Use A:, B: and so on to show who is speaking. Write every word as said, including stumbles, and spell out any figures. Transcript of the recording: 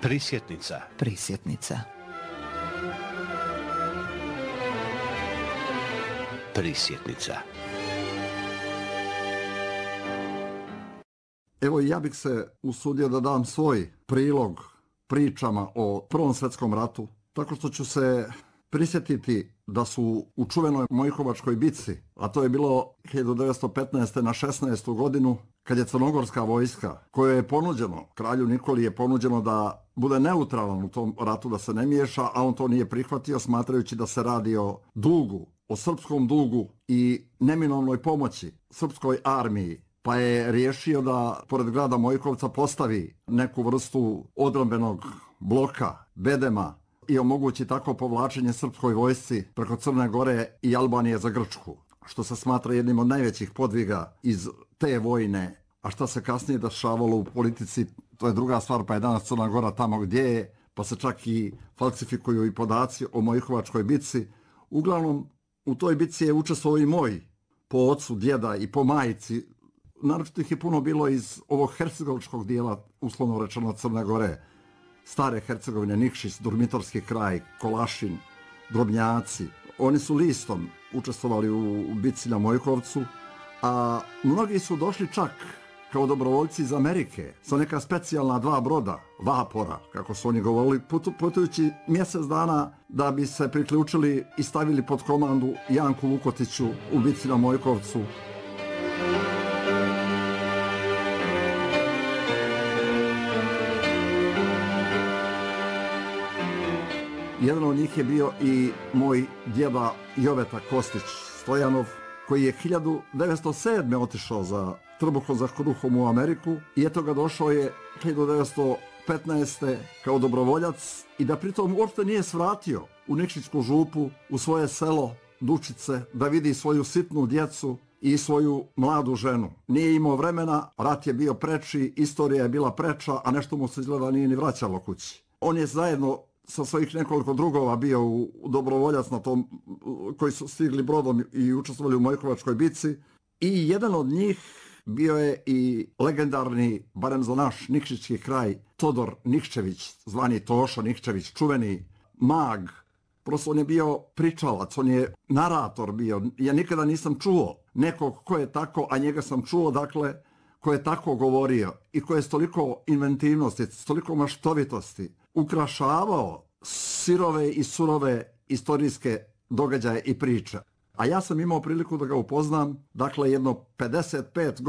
A: Prisjetnica.
B: Prisjetnica.
A: Prisjetnica.
C: Evo ja bih se usudio da dam svoj prilog pričama o Prvom svjetskom ratu, tako što ću se prisjetiti da su u čuvenoj Mojkovačkoj bitci, a to je bilo hiljadu devetsto petnaeste. na šesnaestu godinu, kad je crnogorska vojska, kojoj je ponuđeno, kralju Nikoli je ponuđeno da bude neutralan u tom ratu, da se ne miješa, a on to nije prihvatio, smatrajući da se radi o dugu, o srpskom dugu i neminovnoj pomoći srpskoj armiji, pa je riješio da pored grada Mojkovca postavi neku vrstu odbrambenog bloka, bedema, i omogući tako povlačenje srpskoj vojsci preko Crne Gore i Albanije za Grčku, što se smatra jednim od najvećih podviga iz te vojne. A šta se kasnije dešavalo u politici, to je druga stvar, pa je danas Crna Gora tamo gdje je, pa se čak i falsifikuju i podaci o Mojkovačkoj bitci. Uglavnom, u toj bitci je učestvovao i moj, po ocu, djeda i po majici. Naročito ih je puno bilo iz ovog hercegovačkog dijela, uslovno rečeno Crne Gore, stare Hercegovine, Nikšić, Durmitorski kraj, Kolašin, Drobnjaci. Oni su listom učestvovali u bitci na Mojkovcu, a mnogi su došli čak kao dobrovoljci iz Amerike sa neka specijalna dva broda, vapora, kako su oni govorili, putujući mjesec dana da bi se priključili i stavili pod komandu Janku Vukotiću u bitci na Mojkovcu. Jedan od njih je bio i moj djeda Joveta Kostić Stojanov, koji je hiljadu devetsto sedme. otišao za trbuhom za kruhom u Ameriku i eto ga došao je hiljadu devetsto petnaeste. kao dobrovoljac i da pritom uopšte nije svratio u Nikšićku župu, u svoje selo Dučice, da vidi svoju sitnu djecu i svoju mladu ženu. Nije imao vremena, rat je bio preči, istorija je bila preča, a nešto mu se izgleda nije ni vraćalo kući. On je zajedno sa svojih nekoliko drugova bio u, u dobrovoljac na tom, koji su stigli brodom i učestvovali u Mojkovačkoj bitci. I jedan od njih bio je i legendarni, barem za naš Nikšićki kraj, Todor Nikšćević, zvani Tošo Nikšćević, čuveni mag. Prosto on je bio pričalac, on je narator bio. Ja nikada nisam čuo nekog ko je tako, a njega sam čuo, dakle, ko je tako govorio i ko je s toliko inventivnosti, s toliko maštovitosti ukrašavao sirove i surove istorijske događaje i priče. A ja sam imao priliku da ga upoznam, dakle, jedno pedeset pet